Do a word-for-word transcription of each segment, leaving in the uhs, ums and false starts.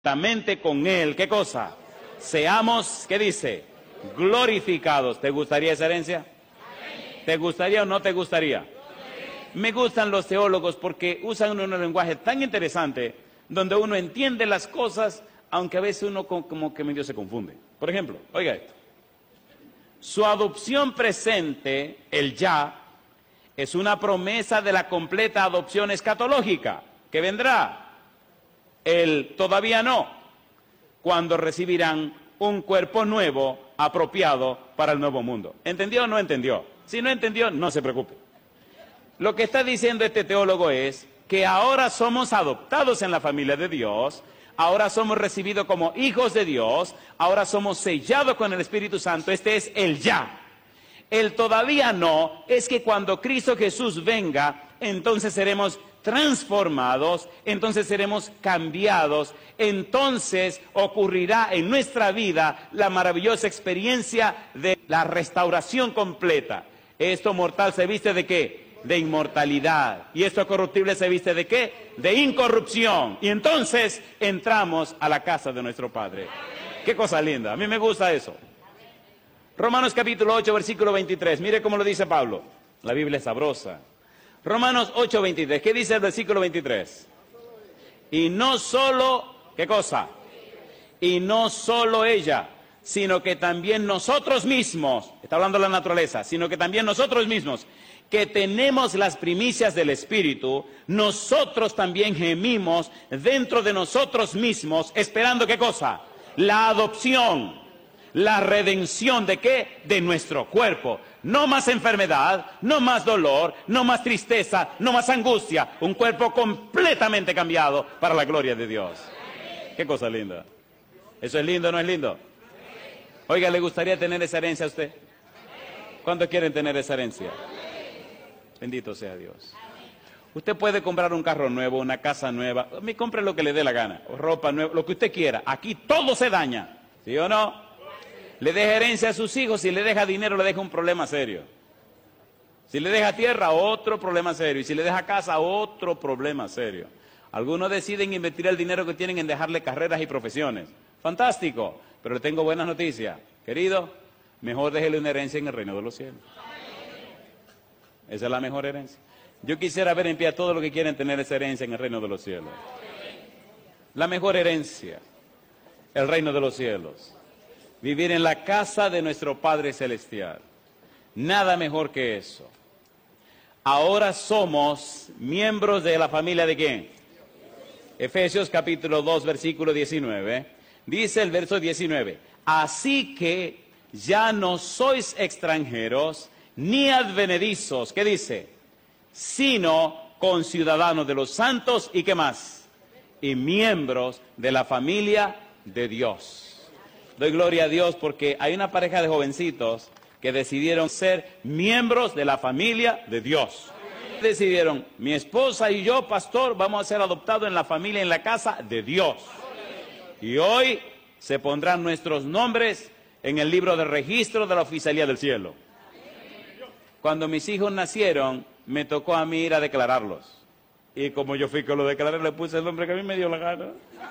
juntamente con Él, ¿qué cosa? Seamos, ¿qué dice? Glorificados. ¿Te gustaría esa herencia? ¿Te gustaría o no te gustaría? Me gustan los teólogos porque usan un lenguaje tan interesante donde uno entiende las cosas, aunque a veces uno como que medio se confunde. Por ejemplo, oiga esto. Su adopción presente, el ya, es una promesa de la completa adopción escatológica, que vendrá. El todavía no, cuando recibirán un cuerpo nuevo, apropiado para el nuevo mundo. ¿Entendió o no entendió? Si no entendió, no se preocupe. Lo que está diciendo este teólogo es que ahora somos adoptados en la familia de Dios, ahora somos recibidos como hijos de Dios, ahora somos sellados con el Espíritu Santo. Este es el ya. El todavía no es que cuando Cristo Jesús venga, entonces seremos transformados, entonces seremos cambiados, entonces ocurrirá en nuestra vida la maravillosa experiencia de la restauración completa. Esto mortal se viste ¿de qué? De inmortalidad. Y esto corruptible se viste ¿de qué? De incorrupción. Y entonces entramos a la casa de nuestro Padre. Qué cosa linda, a mí me gusta eso. Romanos capítulo ocho, versículo veintitrés, mire cómo lo dice Pablo. La Biblia es sabrosa. Romanos ocho, veintitrés, ¿qué dice el versículo veintitrés? Y no solo, ¿qué cosa? Y no solo ella, sino que también nosotros mismos, está hablando de la naturaleza, sino que también nosotros mismos, que tenemos las primicias del Espíritu, nosotros también gemimos dentro de nosotros mismos, esperando ¿qué cosa? La adopción, la redención ¿de qué? De nuestro cuerpo. No más enfermedad, no más dolor, no más tristeza, no más angustia. Un cuerpo completamente cambiado para la gloria de Dios. Qué cosa linda. ¿Eso es lindo o no es lindo? Oiga, ¿le gustaría tener esa herencia a usted? ¿Cuántos quieren tener esa herencia? Bendito sea Dios. Usted puede comprar un carro nuevo, una casa nueva. Me compre lo que le dé la gana. Ropa nueva, lo que usted quiera. Aquí todo se daña. ¿Sí o no? Le deja herencia a sus hijos, si le deja dinero le deja un problema serio. Si le deja tierra, otro problema serio. Y si le deja casa, otro problema serio. Algunos deciden invertir el dinero que tienen en dejarle carreras y profesiones. Fantástico, pero le tengo buenas noticias. Querido, mejor déjele una herencia en el reino de los cielos. Esa es la mejor herencia. Yo quisiera ver en pie a todos los que quieren tener esa herencia en el reino de los cielos. La mejor herencia, el reino de los cielos. Vivir en la casa de nuestro Padre Celestial. Nada mejor que eso. Ahora somos miembros de la familia ¿de quién? Efesios capítulo dos, versículo diecinueve. Dice el verso diecinueve. Así que ya no sois extranjeros ni advenedizos. ¿Qué dice? Sino conciudadanos de los santos y ¿qué más? Y miembros de la familia de Dios. Doy gloria a Dios porque hay una pareja de jovencitos que decidieron ser miembros de la familia de Dios. Amén. Decidieron, mi esposa y yo, pastor, vamos a ser adoptados en la familia, en la casa de Dios. Amén. Y hoy se pondrán nuestros nombres en el libro de registro de la oficialía del cielo. Amén. Cuando mis hijos nacieron, me tocó a mí ir a declararlos. Y como yo fui que lo declaré, le puse el nombre que a mí me dio la gana.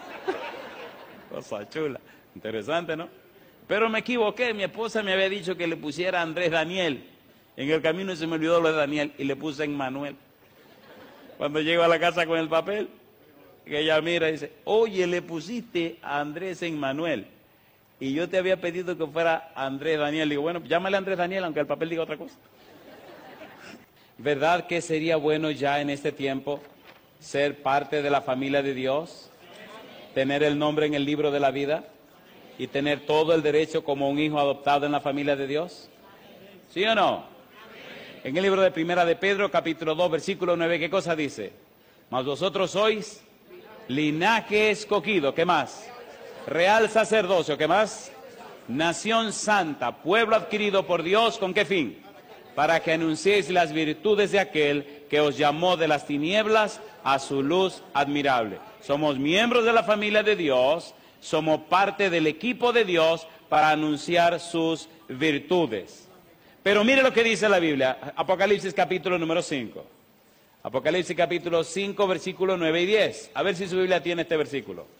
Cosa chula. Interesante, ¿no? Pero me equivoqué, mi esposa me había dicho que le pusiera Andrés Daniel. En el camino se me olvidó lo de Daniel y le puse Emmanuel. Cuando llego a la casa con el papel, que ella mira y dice, oye, le pusiste a Andrés Emmanuel. Y yo te había pedido que fuera Andrés Daniel. Digo, bueno, llámale Andrés Daniel, aunque el papel diga otra cosa. ¿Verdad que sería bueno ya en este tiempo ser parte de la familia de Dios? Tener el nombre en el libro de la vida. Y tener todo el derecho como un hijo adoptado en la familia de Dios. ¿Sí o no? En el libro de Primera de Pedro, capítulo dos, versículo nueve, ¿qué cosa dice? Mas vosotros sois linaje escogido, ¿qué más? Real sacerdocio, ¿qué más? Nación santa, pueblo adquirido por Dios, ¿con qué fin? Para que anunciéis las virtudes de aquel que os llamó de las tinieblas a su luz admirable. Somos miembros de la familia de Dios. Somos parte del equipo de Dios para anunciar sus virtudes. Pero mire lo que dice la Biblia, Apocalipsis capítulo número cinco. Apocalipsis capítulo cinco, versículos nueve y diez. A ver si su Biblia tiene este versículo.